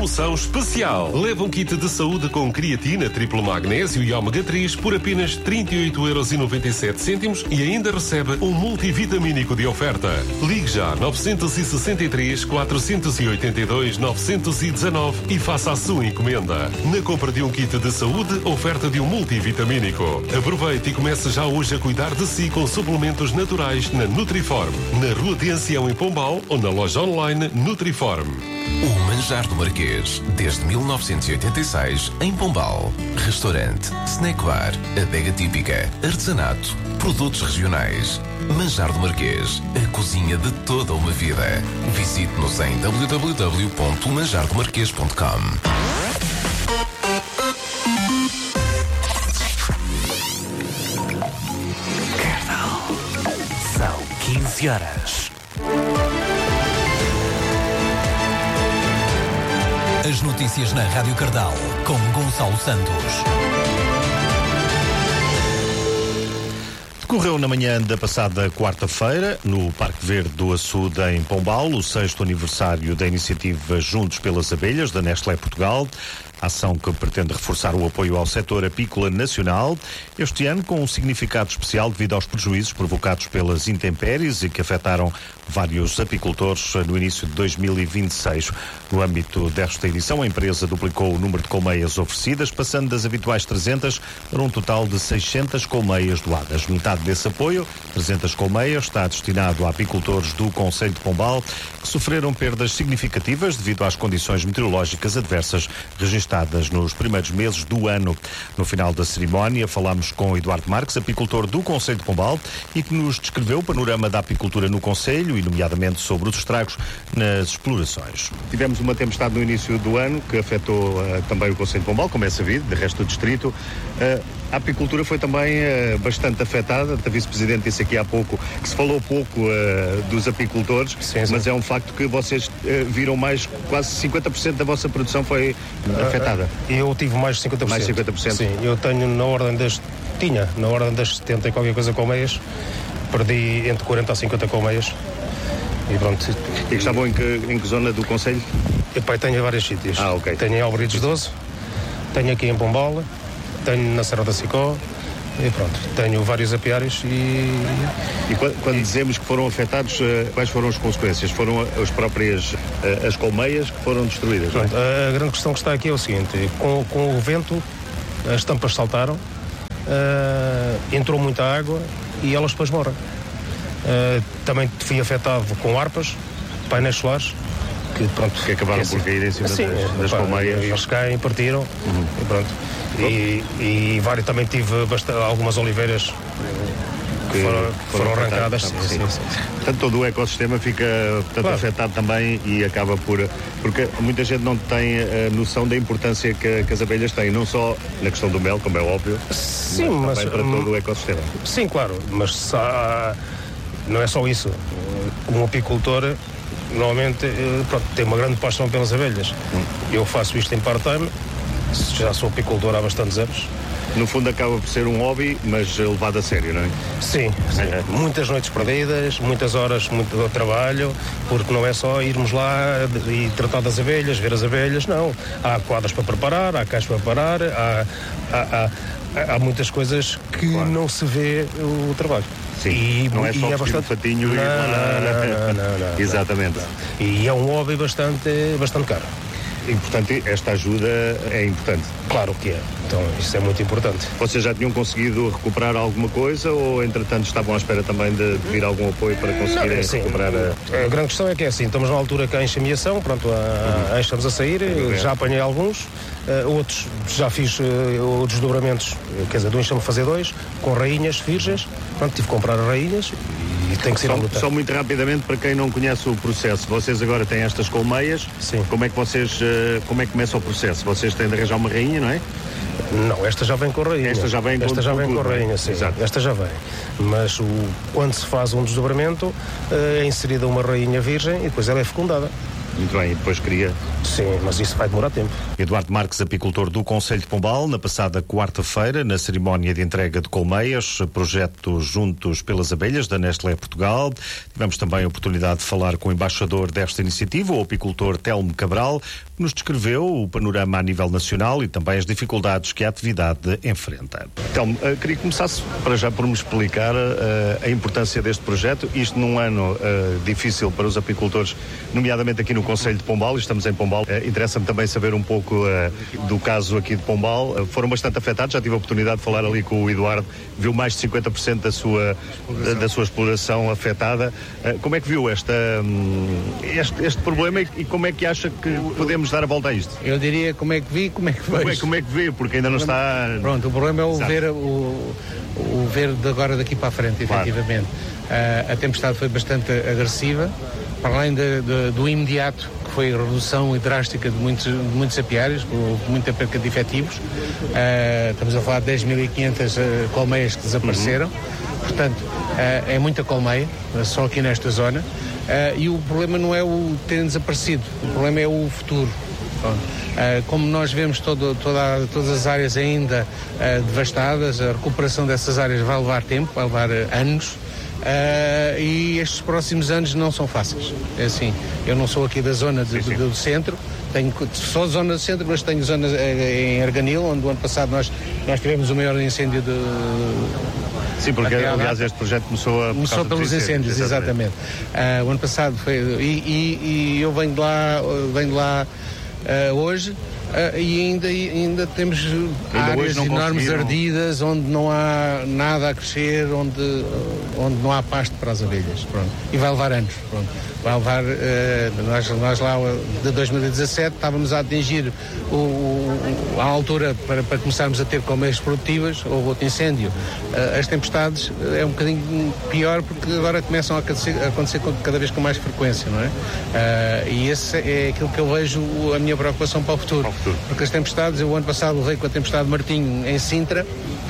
promoção especial. Leva um kit de saúde com creatina, triplo magnésio e ômega 3 por apenas 38,97€ e ainda recebe um multivitamínico de oferta. Ligue já 963 482 919 e faça a sua encomenda. Na compra de um kit de saúde, oferta de um multivitamínico. Aproveite e comece já hoje a cuidar de si com suplementos naturais na Nutriform, na Rua de Ancião em Pombal ou na loja online Nutriform. O Manjar do Marquês, desde 1986, em Pombal. Restaurante, snack bar, adega típica, artesanato, produtos regionais. Manjar do Marquês, a cozinha de toda uma vida. Visite-nos em www.manjardomarquês.com. São 15 horas. As notícias na Rádio Cardal, com Gonçalo Santos. Decorreu na manhã da passada quarta-feira, no Parque Verde do Açude, em Pombal, o 6º aniversário da iniciativa Juntos pelas Abelhas, da Nestlé Portugal. Ação que pretende reforçar o apoio ao setor apícola nacional, este ano com um significado especial devido aos prejuízos provocados pelas intempéries e que afetaram vários apicultores no início de 2026. No âmbito desta edição, a empresa duplicou o número de colmeias oferecidas, passando das habituais 300 para um total de 600 colmeias doadas. Metade desse apoio, 300 colmeias, está destinado a apicultores do Concelho de Pombal que sofreram perdas significativas devido às condições meteorológicas adversas registadas nos primeiros meses do ano. No final da cerimónia, falámos com Eduardo Marques, apicultor do Concelho de Pombal, e que nos descreveu o panorama da apicultura no Concelho e, nomeadamente, sobre os estragos nas explorações. Tivemos uma tempestade no início do ano que afetou também o Concelho de Pombal, como é sabido, de resto do distrito. A apicultura foi também bastante afetada. A vice-presidente disse aqui há pouco que se falou pouco dos apicultores, sim. Mas é um facto que vocês viram mais, quase 50% da vossa produção foi afetada. Eu tive mais de 50%. Mais de 50%? Sim, eu tenho na ordem das 70 e qualquer coisa colmeias, perdi entre 40 a 50 colmeias. E pronto. E que estavam em que zona do Concelho? Epá, tenho vários sítios. Ok. Tenho em Albrides 12, tenho aqui em Pombal, tenho na Serra da Sicó e pronto. Tenho vários apiários e quando dizemos que foram afetados, quais foram as consequências? Foram as próprias as colmeias que foram destruídas? Pronto, a grande questão que está aqui é o seguinte: com o vento as tampas saltaram, entrou muita água e elas depois morrem. Também fui afetado com harpas, painéis solares, que acabaram por cair em cima das colmeias. Eles caem, partiram, e pronto. E também tive algumas oliveiras que foram arrancadas. Sim. Portanto, todo o ecossistema fica afetado também e acaba porque muita gente não tem a noção da importância que as abelhas têm, não só na questão do mel, como é óbvio, sim, mas também para todo o ecossistema. Sim, claro, mas não é só isso. Como apicultor, normalmente tenho uma grande paixão pelas abelhas. Eu faço isto em part-time, já sou apicultor há bastantes anos. No fundo acaba por ser um hobby, mas levado a sério, não é? Sim. Muitas noites perdidas, muitas horas muito trabalho, porque não é só irmos lá e tratar das abelhas, ver as abelhas, não. Há quadras para preparar, há caixas para preparar, há muitas coisas que não se vê o trabalho. Sim, não é só vestir um fatinho e... Não. Exatamente. E é um hobby bastante caro. E, portanto, esta ajuda é importante. Claro que é. Então, isso é muito importante. Vocês já tinham conseguido recuperar alguma coisa ou, entretanto, estavam à espera também de vir algum apoio para conseguirem recuperar? A grande questão é que é assim, estamos na altura que há enxameação, pronto, estamos a sair, já apanhei alguns, outros já fiz os desdobramentos, quer dizer, do enxame fazer 2, com rainhas virgens, pronto, tive que comprar rainhas e tem que ser a luta. Só muito rapidamente, para quem não conhece o processo, vocês agora têm estas colmeias. Sim. Como é que começa o processo? Vocês têm de arranjar uma rainha, não é? Não, esta já vem com rainha. Esta já vem com rainha, sim. Exato. Esta já vem. Mas quando se faz um desdobramento, é inserida uma rainha virgem e depois ela é fecundada. Muito bem, e depois cria. Sim, mas isso vai demorar tempo. Eduardo Marques, apicultor do Concelho de Pombal, na passada quarta-feira, na cerimónia de entrega de colmeias, projeto Juntos pelas Abelhas, da Nestlé Portugal. Tivemos também a oportunidade de falar com o embaixador desta iniciativa, o apicultor Telmo Cabral, que nos descreveu o panorama a nível nacional e também as dificuldades que a atividade enfrenta. Telmo, queria que começasse para já por me explicar a importância deste projeto. Isto num ano difícil para os apicultores, nomeadamente aqui no Concelho de Pombal, estamos em Pombal. Interessa-me também saber um pouco do caso aqui de Pombal. Foram bastante afetados, já tive a oportunidade de falar ali com o Eduardo, viu mais de 50% da sua exploração afetada. Como é que viu este problema e como é que acha que podemos dar a volta a isto? Eu diria como é que vi, como é que vejo. Como é que vê, porque ainda não está... Pronto, o problema é o ver de agora daqui para a frente, efetivamente. A tempestade foi bastante agressiva, para além do imediato, que foi a redução drástica de muitos apiários, com muita perca de efetivos. Estamos a falar de 10.500 colmeias que desapareceram. Portanto, é muita colmeia, só aqui nesta zona. E o problema não é o terem desaparecido, o problema é o futuro. Como nós vemos todas as áreas ainda devastadas, a recuperação dessas áreas vai levar tempo, vai levar anos. E estes próximos anos não são fáceis. É assim, eu não sou aqui da zona do centro, tenho só zona do centro, mas tenho zona em Arganil, onde o ano passado nós tivemos o maior incêndio de... Sim, porque aliás este projeto começou pelos incêndios, exatamente. O ano passado foi... E eu venho de lá hoje... e ainda temos áreas enormes ardidas, onde não há nada a crescer, onde não há pasto para as abelhas. Pronto. E vai levar anos. Pronto. Vai levar, nós lá de 2017 estávamos a atingir a altura para começarmos a ter colmeias produtivas, houve outro incêndio. As tempestades é um bocadinho pior porque agora começam a acontecer cada vez com mais frequência, não é? E esse é aquilo que eu vejo a minha preocupação para o futuro. Porque as tempestades, eu o ano passado levei com a tempestade Martinho em Sintra,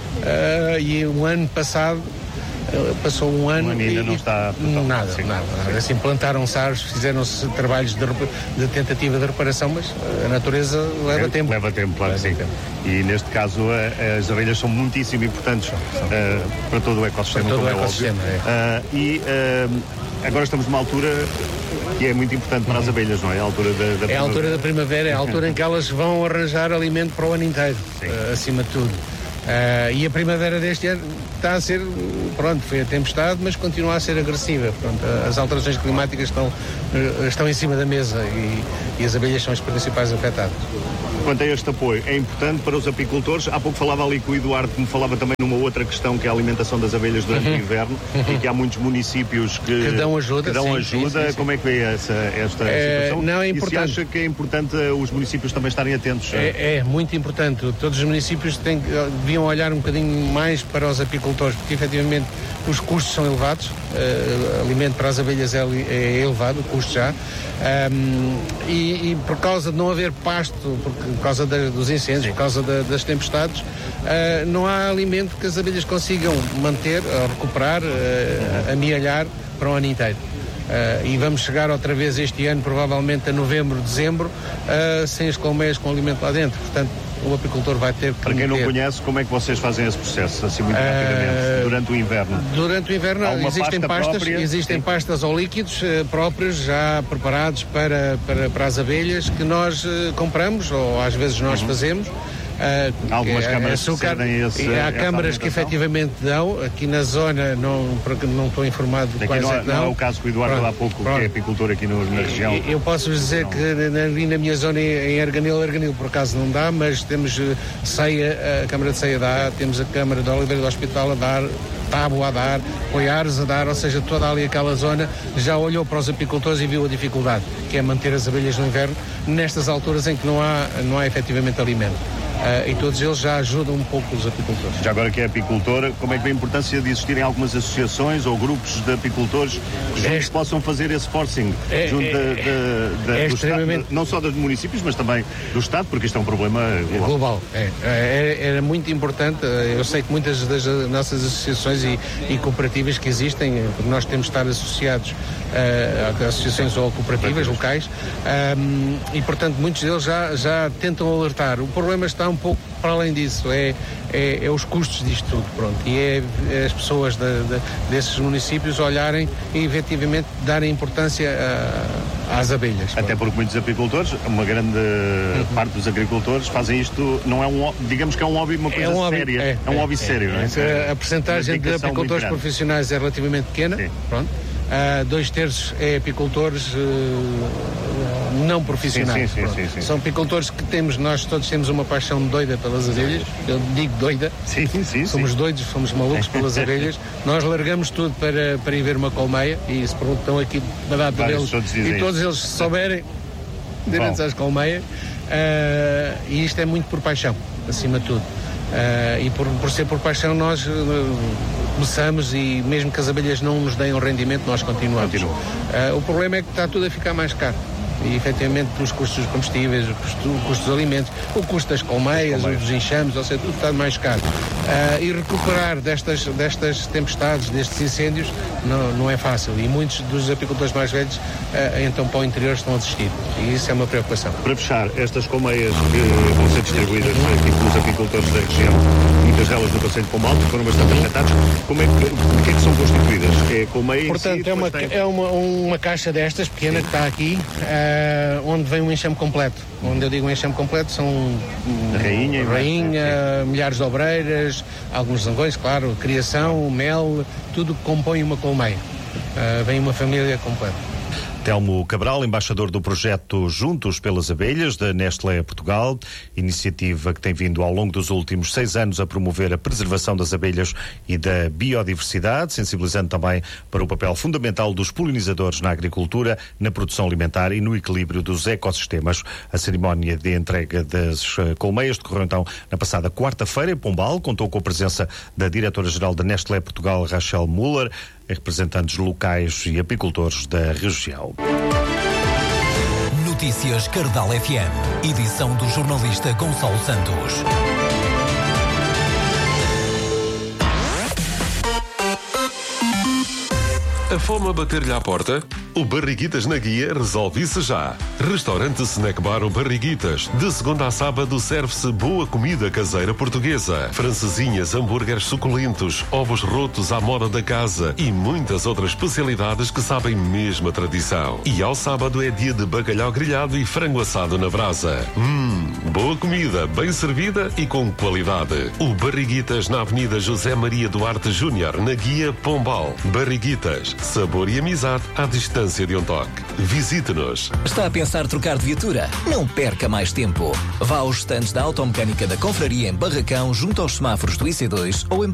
e o ano passado passou um ano e ainda não está nada. Assim, plantaram-se árvores, fizeram-se trabalhos de tentativa de reparação, mas a natureza leva tempo. Leva tempo, claro que sim. E neste caso as abelhas são muitíssimo importantes para todo o ecossistema, como é óbvio. E agora estamos numa altura que é muito importante para as abelhas, não é? A altura da primavera. É a altura da primavera, é a altura em que elas vão arranjar alimento para o ano inteiro, acima de tudo. E a primavera deste ano está a ser, pronto, foi a tempestade, mas continua a ser agressiva. Pronto, as alterações climáticas estão em cima da mesa e as abelhas são as principais afetadas. Quanto a este apoio, é importante para os apicultores. Há pouco falava ali com o Eduardo, que me falava também numa outra questão, que é a alimentação das abelhas durante o inverno, e que há muitos municípios que dão ajuda. Sim. Como é que vê esta situação? Não, é importante. E se acha que é importante os municípios também estarem atentos? É muito importante. Todos os municípios deviam olhar um bocadinho mais para os apicultores, porque efetivamente os custos são elevados. Alimento para as abelhas é elevado, o custo já. E por causa de não haver pasto, por causa dos incêndios, por causa das tempestades, não há alimento que as abelhas consigam manter, recuperar, amealhar para o ano inteiro. E vamos chegar outra vez este ano, provavelmente a novembro, dezembro, sem as colmeias com alimento lá dentro. Portanto, o apicultor vai ter que... Para quem não conhece, como é que vocês fazem esse processo, assim muito rapidamente, durante o inverno? Durante o inverno existem pastas ou líquidos próprios, já preparados para as abelhas, que nós compramos, ou às vezes nós fazemos. Há algumas câmaras que cedem há câmaras que efetivamente dão, aqui na zona, porque não estou informado de quais é que dão. Não é o caso que o Eduardo há pouco, que é apicultor aqui na região. Eu posso dizer que na minha zona em Arganil por acaso não dá, mas temos Ceia, a Câmara de Ceia dá, temos a Câmara de Oliveira do Hospital a dar, Tábua a dar, Poiares a dar, ou seja, toda ali aquela zona já olhou para os apicultores e viu a dificuldade, que é manter as abelhas no inverno, nestas alturas em que não há efetivamente alimento. e todos eles já ajudam um pouco os apicultores. Já agora que é apicultor, como é que vê a importância de existirem algumas associações ou grupos de apicultores que possam fazer esse forcing junto do Estado, não só dos municípios, mas também do Estado, porque isto é um problema global. Era muito importante. Eu sei que muitas das nossas associações e cooperativas que existem, porque nós temos de estar associados a associações ou cooperativas locais, e portanto muitos deles já tentam alertar. O problema está um pouco para além disso, é os custos disto tudo, pronto, e é as pessoas desses municípios olharem e efetivamente darem importância às abelhas. Até porque muitos apicultores, uma grande parte dos agricultores fazem isto, não é digamos que é um hobby, uma coisa séria, é um hobby sério, não é? A percentagem de apicultores profissionais é relativamente pequena, pronto. 2/3 é apicultores não profissionais. Sim. São apicultores que nós todos temos uma paixão doida pelas abelhas. Eu digo doida. Somos doidos, somos malucos pelas abelhas. Nós largamos tudo para ir ver uma colmeia e se perguntam aqui na data deles e todos eles, se souberem, devem-se às colmeias. E isto é muito por paixão, acima de tudo. E por ser por paixão nós começamos, e mesmo que as abelhas não nos deem um rendimento, nós continuamos. O problema é que está tudo a ficar mais caro. E efetivamente os custos dos combustíveis, o custo dos alimentos, o custo das colmeias, dos enxames, ou seja, tudo está mais caro. E recuperar destas tempestades, destes incêndios, não é fácil. E muitos dos apicultores mais velhos então para o interior estão a desistir. E isso é uma preocupação. Para fechar, estas colmeias que vão ser distribuídas aqui pelos apicultores da região, muitas delas no Concelho de Pombal, que foram bastante afetadas, de que é que são constituídas? É colmeia? Portanto, é uma caixa destas, pequena, que está aqui, onde vem um enxame completo. Onde eu digo um enxame completo são rainha, milhares de obreiras, alguns zangões, claro, criação, mel, tudo que compõe uma colmeia. Vem uma família completa. Telmo Cabral, embaixador do projeto Juntos pelas Abelhas, da Nestlé Portugal, iniciativa que tem vindo ao longo dos últimos 6 anos a promover a preservação das abelhas e da biodiversidade, sensibilizando também para o papel fundamental dos polinizadores na agricultura, na produção alimentar e no equilíbrio dos ecossistemas. A cerimónia de entrega das colmeias decorreu então na passada quarta-feira em Pombal, contou com a presença da diretora-geral da Nestlé Portugal, Rachel Müller, representantes locais e apicultores da região. Notícias Cardal FM, edição do jornalista Gonçalo Santos. A fome a bater-lhe à porta? O Barriguitas na Guia resolve isso já. Restaurante Snack Bar O Barriguitas. De segunda a sábado serve-se boa comida caseira portuguesa. Francesinhas, hambúrgueres suculentos, ovos rotos à moda da casa e muitas outras especialidades que sabem mesmo a tradição. E ao sábado é dia de bacalhau grelhado e frango assado na brasa. Boa comida, bem servida e com qualidade. O Barriguitas na Avenida José Maria Duarte Júnior, na Guia Pombal. Barriguitas, sabor e amizade à distância de um toque. Visite-nos. Está a pensar trocar de viatura? Não perca mais tempo. Vá aos stands da Automecânica da Confraria em Barracão, junto aos semáforos do IC2 ou em